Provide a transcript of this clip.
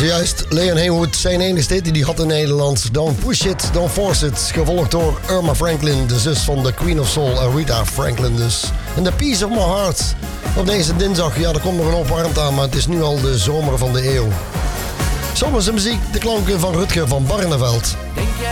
Zojuist, Leon Haywood, zijn enige hit die hij had in Nederland. Don't Push It, Don't Force It. Gevolgd door Irma Franklin, de zus van de Queen of Soul, Aretha Franklin dus. En The Piece of My Heart. Op deze dinsdag, ja, er komt nog een hoop warmte aan, maar het is nu al de zomer van de eeuw. Zomerse muziek, de klanken van Rutger van Barneveld. Denk jij